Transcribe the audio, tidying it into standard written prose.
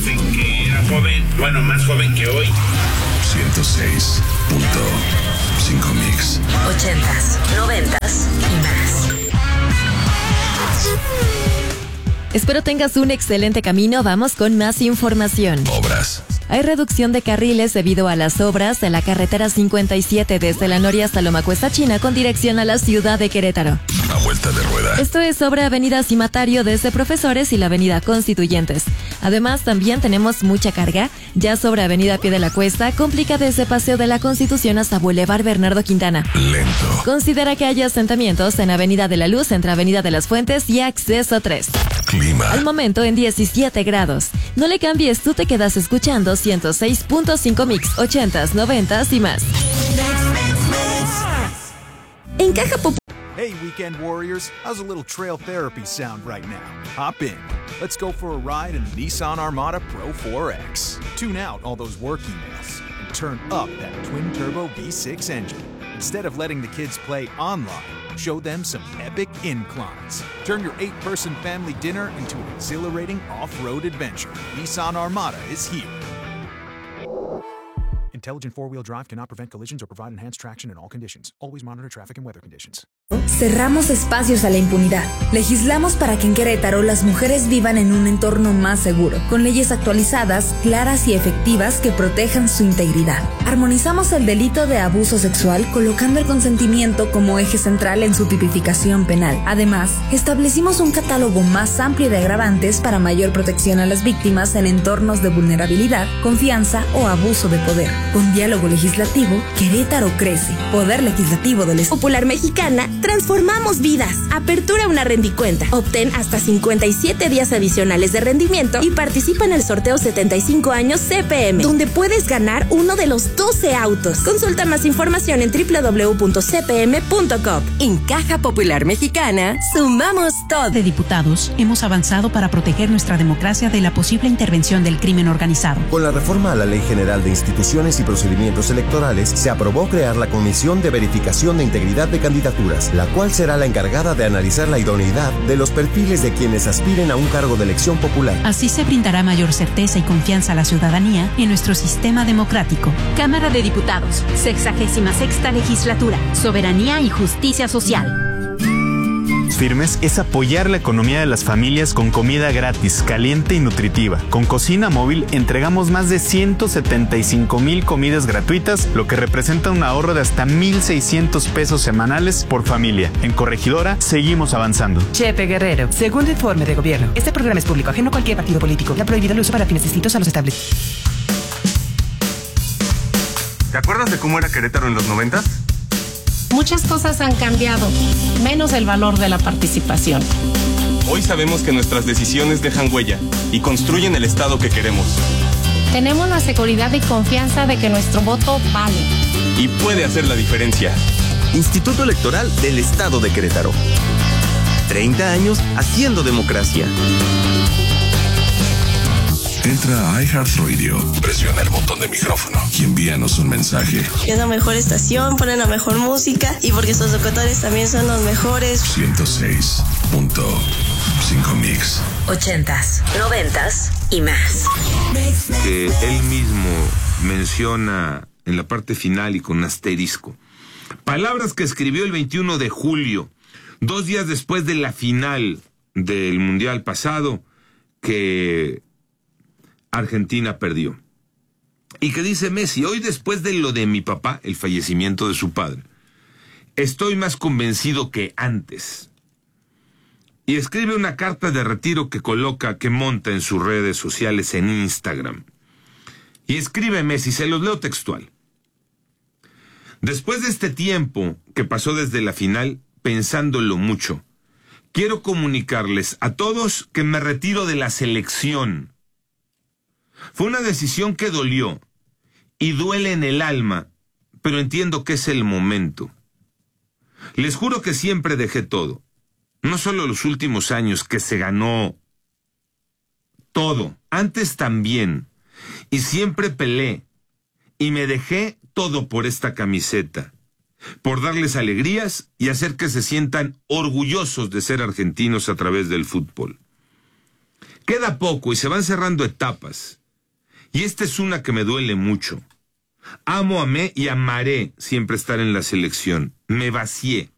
en que era joven, bueno, más joven que hoy. 106.5 Mix. 80s, 90s y más. Espero tengas un excelente camino. Vamos con más información. Obras. Hay reducción de carriles debido a las obras de la carretera 57 desde La Noria hasta Loma Cuesta China con dirección a la ciudad de Querétaro. Una vuelta de rueda. Esto es sobre Avenida Cimatario desde Profesores y la Avenida Constituyentes. Además, también tenemos mucha carga ya sobre Avenida Pie de la Cuesta, complica desde Paseo de la Constitución hasta Boulevard Bernardo Quintana. Lento. Considera que hay asentamientos en Avenida de la Luz, entre Avenida de las Fuentes y Acceso 3. Clima. Al momento en 17 grados. No le cambies, tú te quedas escuchando 106.5 Mix, 80s, 90s y más. En Caja Popular. Hey, Weekend Warriors, how's a little trail therapy sound right now? Hop in. Let's go for a ride in the Nissan Armada Pro 4X. Tune out all those work emails and turn up that twin-turbo V6 engine. Instead of letting the kids play online, show them some epic inclines. Turn your 8-person family dinner into an exhilarating off-road adventure. Nissan Armada is here. Intelligent four-wheel drive cannot prevent collisions or provide enhanced traction in all conditions. Always monitor traffic and weather conditions. Cerramos espacios a la impunidad. Legislamos para que en Querétaro las mujeres vivan en un entorno más seguro, con leyes actualizadas, claras y efectivas que protejan su integridad. Armonizamos el delito de abuso sexual colocando el consentimiento como eje central en su tipificación penal. Además, establecimos un catálogo más amplio de agravantes para mayor protección a las víctimas en entornos de vulnerabilidad, confianza o abuso de poder. Con diálogo legislativo, Querétaro crece. Poder Legislativo del Estado Popular Mexicana, transformamos vidas. Apertura una rendicuenta. Obtén hasta 57 días adicionales de rendimiento y participa en el sorteo 75 años CPM, donde puedes ganar uno de los 12 autos. Consulta más información en www.cpm.com. En Caja Popular Mexicana, sumamos todo. De diputados, hemos avanzado para proteger nuestra democracia de la posible intervención del crimen organizado. Con la reforma a la Ley General de Instituciones y Procedimientos Electorales, se aprobó crear la Comisión de Verificación de Integridad de Candidaturas, la cual será la encargada de analizar la idoneidad de los perfiles de quienes aspiren a un cargo de elección popular. Así se brindará mayor certeza y confianza a la ciudadanía en nuestro sistema democrático. Cámara de Diputados, 66ª Legislatura, Soberanía y Justicia Social. Firmes es apoyar la economía de las familias con comida gratis, caliente y nutritiva. Con Cocina Móvil entregamos más de 175,000 comidas gratuitas, lo que representa un ahorro de hasta 1,600 pesos semanales por familia. En Corregidora seguimos avanzando. Chepe Guerrero, segundo informe de gobierno. Este programa es público, ajeno a cualquier partido político. La prohibido el uso para fines distintos a los establecidos. ¿Te acuerdas de cómo era Querétaro en los 90s? Muchas cosas han cambiado, menos el valor de la participación. Hoy sabemos que nuestras decisiones dejan huella y construyen el Estado que queremos. Tenemos la seguridad y confianza de que nuestro voto vale. Y puede hacer la diferencia. Instituto Electoral del Estado de Querétaro. 30 años haciendo democracia. Entra a iHeartRadio, presiona el botón de micrófono y envíanos un mensaje. Es la mejor estación, ponen la mejor música y porque sus locutores también son los mejores. 106.5 Mix. 80s, 90s y más. Que él mismo menciona en la parte final y con asterisco. Palabras que escribió el 21 de julio, 2 días después de la final del Mundial pasado, que Argentina perdió. Y que dice Messi: hoy, después de lo de mi papá, el fallecimiento de su padre, estoy más convencido que antes. Y escribe una carta de retiro que monta en sus redes sociales en Instagram. Y escribe Messi, se los leo textual: después de este tiempo que pasó desde la final, pensándolo mucho, quiero comunicarles a todos que me retiro de la selección. Fue una decisión que dolió y duele en el alma, pero entiendo que es el momento. Les juro que siempre dejé todo, no solo los últimos años que se ganó todo, antes también, y siempre peleé y me dejé todo por esta camiseta, por darles alegrías y hacer que se sientan orgullosos de ser argentinos a través del fútbol. Queda poco y se van cerrando etapas. Y esta es una que me duele mucho. Amé y amaré siempre estar en la selección. Me vacié.